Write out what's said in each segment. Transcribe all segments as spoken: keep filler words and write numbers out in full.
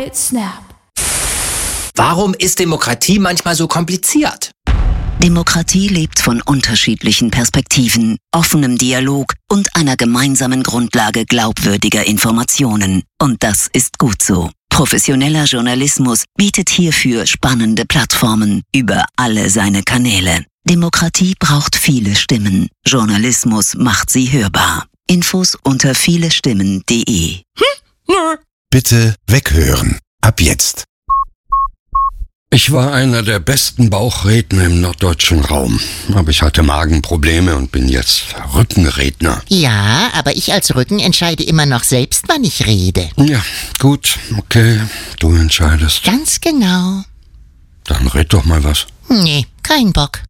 Snap. Warum ist Demokratie manchmal so kompliziert? Demokratie lebt von unterschiedlichen Perspektiven, offenem Dialog und einer gemeinsamen Grundlage glaubwürdiger Informationen. Und das ist gut so. Professioneller Journalismus bietet hierfür spannende Plattformen über alle seine Kanäle. Demokratie braucht viele Stimmen. Journalismus macht sie hörbar. Infos unter vielestimmen punkt de. Bitte weghören. Ab jetzt. Ich war einer der besten Bauchredner im norddeutschen Raum, aber ich hatte Magenprobleme und bin jetzt Rückenredner. Ja, aber ich als Rücken entscheide immer noch selbst, wann ich rede. Ja, gut, okay, du entscheidest. Ganz genau. Dann red doch mal was. Nee, kein Bock.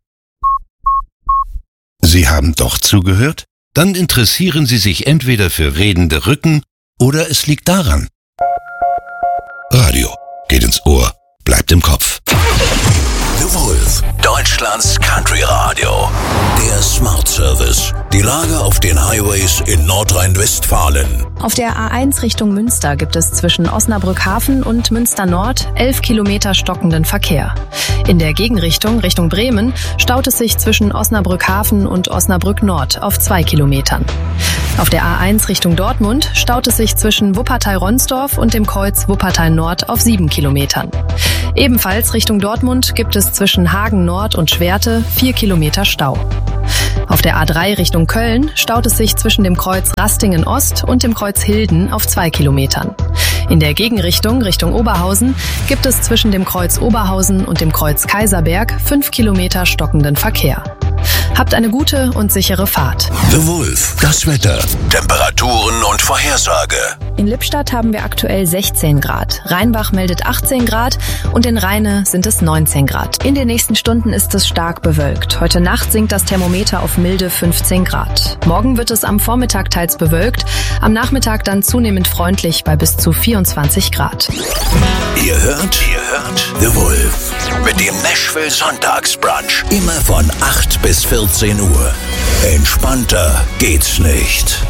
Sie haben doch zugehört? Dann interessieren Sie sich entweder für redende Rücken oder es liegt daran. Radio geht ins Ohr, bleibt im Kopf. The Wolf, Deutschlands Country Radio. Der Smart Service. Die Lage auf den Highways in Nordrhein-Westfalen. Auf der A eins Richtung Münster gibt es zwischen Osnabrück-Hafen und Münster Nord elf Kilometer stockenden Verkehr. In der Gegenrichtung, Richtung Bremen, staut es sich zwischen Osnabrück-Hafen und Osnabrück Nord auf zwei Kilometern. Auf der A eins Richtung Dortmund staut es sich zwischen Wuppertal-Ronsdorf und dem Kreuz Wuppertal Nord auf sieben Kilometern. Ebenfalls Richtung Dortmund gibt es zwischen Hagen Nord und Schwerte vier Kilometer Stau. Auf der A drei Richtung Köln staut es sich zwischen dem Kreuz Rastingen Ost und dem Kreuz Hilden auf zwei Kilometern. In der Gegenrichtung, Richtung Oberhausen, gibt es zwischen dem Kreuz Oberhausen und dem Kreuz Kaiserberg fünf Kilometer stockenden Verkehr. Habt eine gute und sichere Fahrt. The Wolf, das Wetter, Temperaturen und Vorhersage. In Lippstadt haben wir aktuell sechzehn Grad. Rheinbach meldet achtzehn Grad und in Rheine sind es neunzehn Grad. In den nächsten Stunden ist es stark bewölkt. Heute Nacht sinkt das Thermometer auf milde fünfzehn Grad. Morgen wird es am Vormittag teils bewölkt, am Nachmittag dann zunehmend freundlich bei bis zu vierundzwanzig Grad. Ihr hört, ihr hört The Wolf mit dem Nashville Sonntagsbrunch. Immer von acht bis vierzehn Uhr. Entspannter geht's nicht.